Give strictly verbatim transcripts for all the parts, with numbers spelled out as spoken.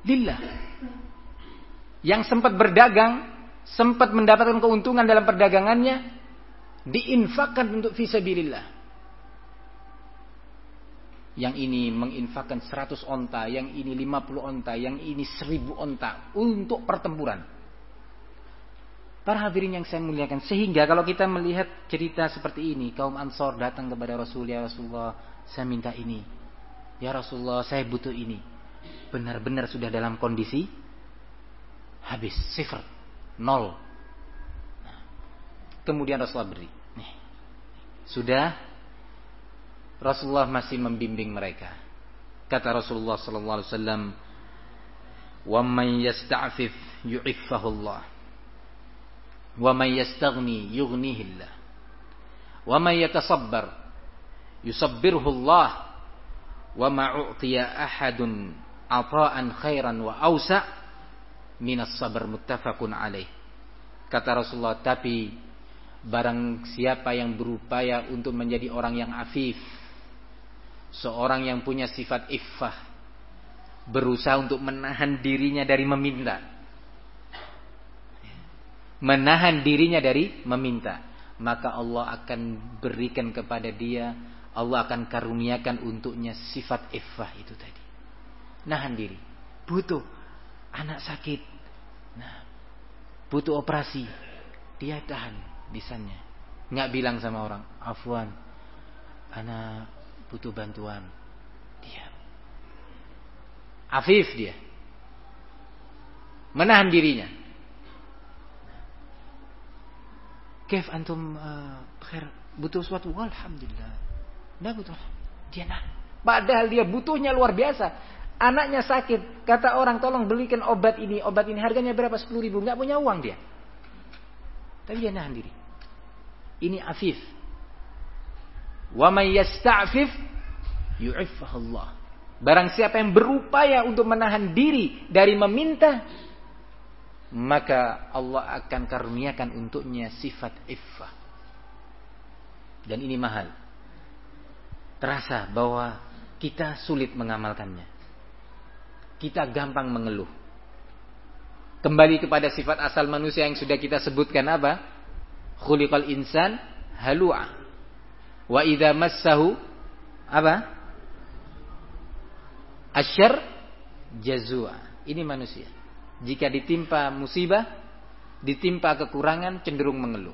lillah. Yang sempat berdagang, sempat mendapatkan keuntungan dalam perdagangannya, diinfakkan untuk fisabilillah. Yang ini menginfakkan seratus onta, yang ini lima puluh onta, yang ini seribu onta untuk pertempuran. Para hadirin yang saya muliakan, sehingga kalau kita melihat cerita seperti ini, kaum Ansor datang kepada Rasul, ya Rasulullah, saya minta ini. Ya Rasulullah, saya butuh ini. Benar-benar sudah dalam kondisi habis, sifar, nol. Nah, kemudian Rasulullah beri. Nih, sudah. Rasulullah masih membimbing mereka. Kata Rasulullah sallallahu alaihi wasallam, "Wa man yasta'fif yu'iffahu Allah. Wa man yastaghni yughnihillah. Wa man yatasabbar yusabbirhu Allah. Wa ma u'tiya ahadun ata'an khairan wa awsa' minas sabr." Muttafaqun alaih. Kata Rasulullah, tapi barang siapa yang berupaya untuk menjadi orang yang afif, seorang yang punya sifat iffah, berusaha untuk menahan dirinya dari meminta, menahan dirinya dari meminta, maka Allah akan berikan kepada dia, Allah akan karuniakan untuknya sifat iffah itu tadi. Nahan diri. Butuh anak sakit, nah, butuh operasi, dia tahan lisannya, nggak bilang sama orang, afwan, anak butuh bantuan, dia afif, dia menahan dirinya. Kaif antum uh, khair, butuh sesuatu? Alhamdulillah. Nggak butuh. Dia nah. Padahal dia butuhnya luar biasa. Anaknya sakit, kata orang, tolong belikan obat ini, obat ini harganya berapa? sepuluh ribu. Nggak punya uang dia. Tapi dia nahan diri. Ini afif. Wa may yasta'fif yu'iffahu Allah. Barang siapa yang berupaya untuk menahan diri dari meminta, maka Allah akan karuniakan untuknya sifat iffah. Dan ini mahal. Terasa bahwa kita sulit mengamalkannya. Kita gampang mengeluh. Kembali kepada sifat asal manusia yang sudah kita sebutkan apa? Khuliqal insan halu'a. Wa idza massahu apa? Asyarr jazua. Ini manusia. Jika ditimpa musibah, ditimpa kekurangan, cenderung mengeluh.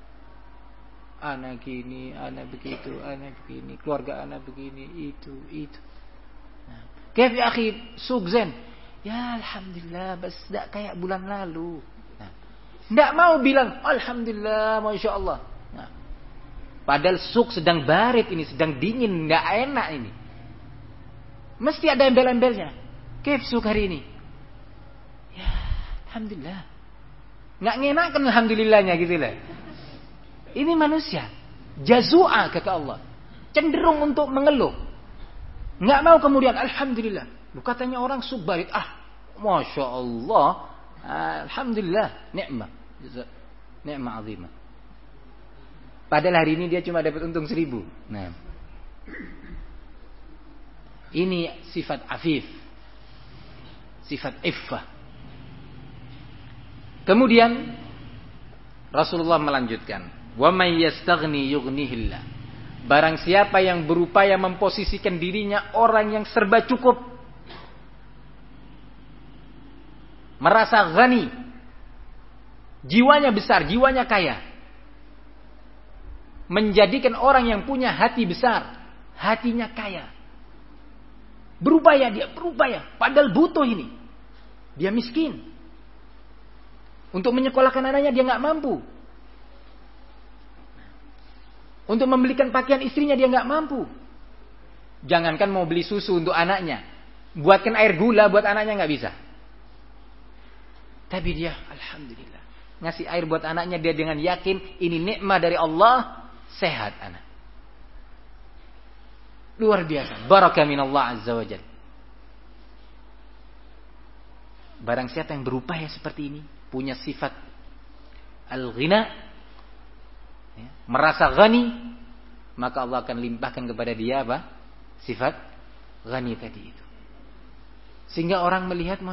Anak gini, anak begitu, anak begini, keluarga anak begini, itu, itu. Nah, kaif ya akhi, suk zen. Ya alhamdulillah, bas tidak kayak bulan lalu. Nah, tidak mau bilang alhamdulillah, masya Allah. Nah, padahal suk sedang barit ini, sedang dingin, tidak enak ini. Mesti ada embel-embelnya. Kaif suk hari ini? Ya alhamdulillah. Nggak ngenakan alhamdulillahnya gitu lah. Ini manusia jazua kata Allah, cenderung untuk mengeluh. Nggak mau kemudian alhamdulillah. Lu katanya orang subbarit, ah masya Allah, alhamdulillah, nikmat, nikmat azimah. Padahal hari ini dia cuma dapat untung seribu. Nah, ini sifat afif, sifat iffah. Kemudian Rasulullah melanjutkan, wa may yastaghni yughnihillah. Barang siapa yang berupaya memposisikan dirinya orang yang serba cukup, merasa ghani, jiwanya besar, jiwanya kaya, menjadikan orang yang punya hati besar, hatinya kaya, berupaya dia, berupaya, padahal butuh ini, dia miskin. Untuk menyekolahkan anaknya dia nggak mampu. Untuk membelikan pakaian istrinya dia nggak mampu. Jangankan mau beli susu untuk anaknya, buatkan air gula buat anaknya nggak bisa. Tapi dia alhamdulillah ngasih air buat anaknya, dia dengan yakin ini nikmat dari Allah, sehat anak. Luar biasa, barakah minallah azza wajalla. Barang siapa yang berupaya seperti ini, punya sifat al-ghina, ya, merasa ghani, maka Allah akan limpahkan kepada dia apa? Sifat ghani tadi itu. Sehingga orang melihat